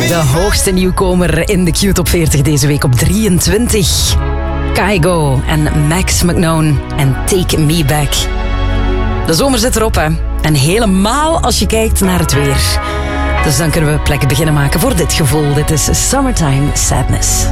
De hoogste nieuwkomer in de Q-top 40 deze week op 23. Kygo en Max McKnown en Take Me Back. De zomer zit erop, hè. En helemaal als je kijkt naar het weer. Dus dan kunnen we plek beginnen maken voor dit gevoel. Dit is Summertime Sadness.